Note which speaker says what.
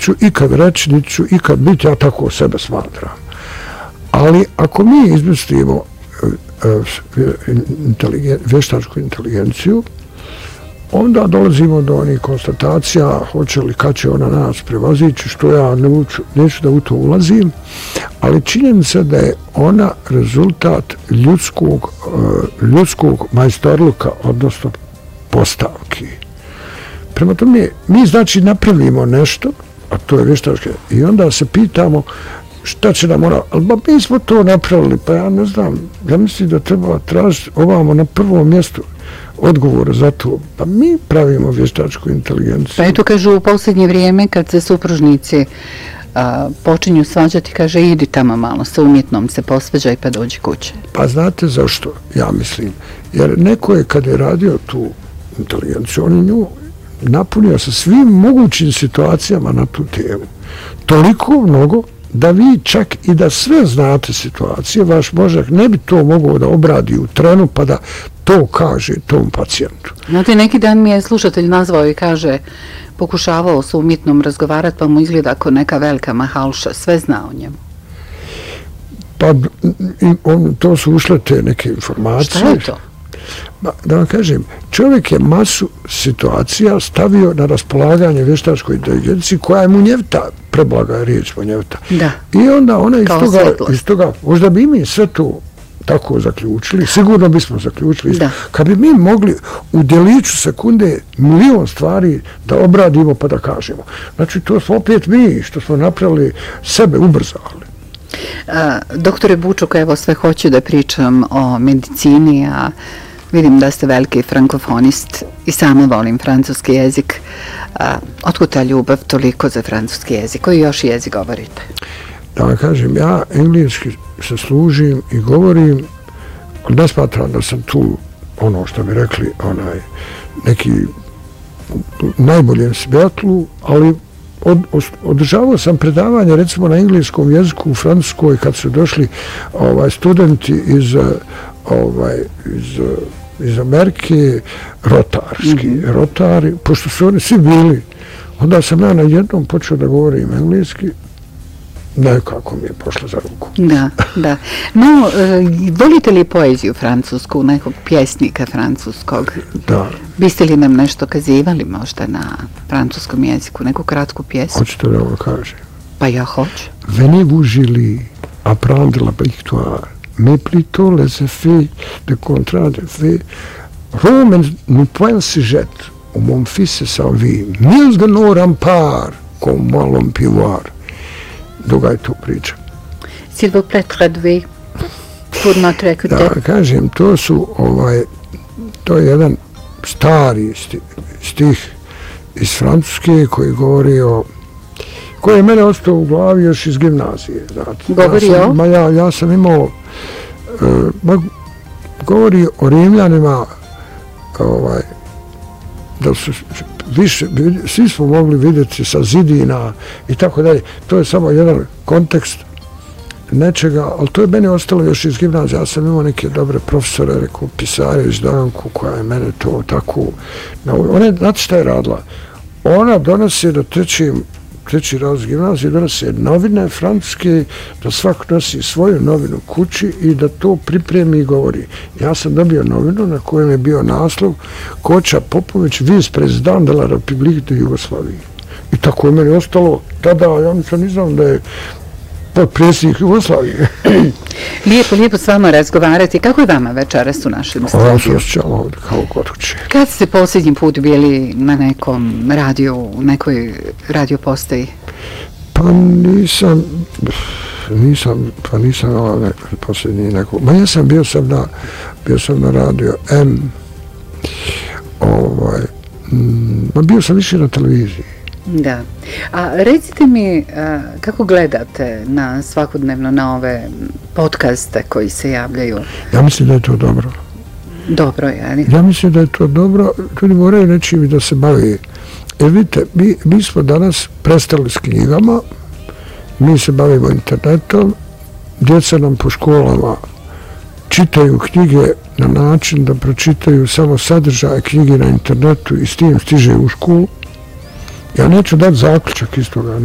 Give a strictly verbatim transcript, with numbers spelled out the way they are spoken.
Speaker 1: ću ikad reći, niti ću ikad biti, ja tako sebe smatram. Ali ako mi izmislimo inteligen, vještačku inteligenciju, onda dolazimo do onih konstatacija hoće li, kad će ona nas prevazići, što ja ne uču, neću da u to ulazim, ali činjenica da je ona rezultat ljudskog, ljudskog majstorluka, odnosno postavki. Prema tome, mi znači napravimo nešto, a to je vještačka, i onda se pitamo šta će nam ona, ali ba mi smo to napravili, pa ja ne znam, ja mislim da treba tražiti ovamo na prvom mjestu odgovor za to, pa mi pravimo vještačku inteligenciju.
Speaker 2: Pa eto kažu u posljednje vrijeme kad se supružnici a, počinju svađati, kaže idi tamo malo, sa umjetnom se posveđaj pa dođi kuće.
Speaker 1: Pa znate zašto, ja mislim, jer neko je kad je radio tu inteligenciju, on je nju napunio sa svim mogućim situacijama na tu temu. Toliko mnogo da vi čak i da sve znate situacije, vaš mozak ne bi to mogao da obradi u trenu pa da to kaže tom pacijentu.
Speaker 2: Znate, neki dan mi je slušatelj nazvao i kaže pokušavao s umjetnom razgovarati pa mu izgleda ako neka velika mahalša, sve zna o njemu.
Speaker 1: Pa on, to su ušle te neke informacije.
Speaker 2: Šta je to?
Speaker 1: Da vam kažem, čovjek je masu situacija stavio na raspolaganje vještačkoj inteligenciji koja je munjevta, preblaga je riječ munjevta.
Speaker 2: Da.
Speaker 1: I onda ona iz toga, iz toga, možda bi mi sve to tako zaključili, sigurno bismo zaključili. Da. Kad bi mi mogli u djeliću sekunde milion stvari da obradimo pa da kažemo. Znači to smo opet mi što smo napravili sebe ubrzali.
Speaker 2: A, doktore Bučuk, evo sve hoću da pričam o medicini, a vidim da ste veliki frankofonist i sama volim francuski jezik. A, otkud ta ljubav toliko za francuski jezik? Koji još jezik govorite?
Speaker 1: Da vam kažem, ja engleski se služim i govorim, ali ne smatram da sam tu ono što bi rekli, onaj neki najboljem svjetlu, ali Od, održavao sam predavanje recimo na engleskom jeziku u Francuskoj kad su došli ovaj studenti iz ovaj iz iz Amerike, rotarski mm-hmm. rotari, pošto su oni svi bili, onda sam ja na jednom počeo da govorim engleski, nekako mi je pošlo za ruku.
Speaker 2: Da, da. No, e, volite li poeziju francusku, nekog pjesnika francuskog?
Speaker 1: Da.
Speaker 2: Biste li nam nešto kazivali možda na francuskom jeziku, neku kratku pjesmu?
Speaker 1: Hoćete da vam kažem?
Speaker 2: Pa ja hoću.
Speaker 1: Venez-vous Julie, apprendre la victoire, mais plutôt les effets de contrat de fait. Rome nous point se jette, où mon fils s'en vit, mille de nos remparts, comme moi l'on peut voir. Duga je tu priča.
Speaker 2: S'il vous plaît, traduit pour notre écouter.
Speaker 1: Da, kažem, to su, ovaj, to je jedan stari sti, stih iz Francuske koji govori o, koji je mene ostao u glavi još iz gimnazije. Znate.
Speaker 2: Govori
Speaker 1: ja sam,
Speaker 2: o?
Speaker 1: Ma ja, ja sam imao, uh, ma, govori o Rimljanima, ovaj, da su više, svi smo mogli vidjeti sa zidina i tako dalje. To je samo jedan kontekst nečega, ali to je meni ostalo još iz gimnazije. Ja sam imao neke dobre profesore, rekao Pisarević Danku, koja je mene to tako... Ona, znate šta je radila? Ona donose da trećim treći raz gimnazije, donose novine francuske, da svako nosi svoju novinu kući i da to pripremi i govori. Ja sam dobio novinu na kojem je bio naslov Koča Popović, vice-prezident de la Republike de Jugoslavije. I tako je meni ostalo, tada ja nisam ne znam da je potpredsjednik Jugoslavije.
Speaker 2: Lijepo, lijepo s vama razgovarati. Kako je vama večeras u našem studiju?
Speaker 1: Ja se osjećam ovdje kao kod kuće.
Speaker 2: Kad ste posljednji put bili na nekom radiju, u nekoj radio postaji?
Speaker 1: Pa nisam, nisam, pa nisam ovaj posljednji neko. Ma ja sam bio sam na, bio sam na radio M, ovaj, ma bio sam više na televiziji.
Speaker 2: Da. A recite mi a, kako gledate na svakodnevno na ove podcaste koji se javljaju?
Speaker 1: Ja mislim da je to dobro.
Speaker 2: Dobro je, ali?
Speaker 1: Ja mislim da je to dobro. Ljudi moraju nečim da se bavi. Jer vidite, mi, mi smo danas prestali s knjigama, mi se bavimo internetom, djeca nam po školama čitaju knjige na način da pročitaju samo sadržaje knjige na internetu i s tim stiže u školu. Ja neću dati zaključak iz toga.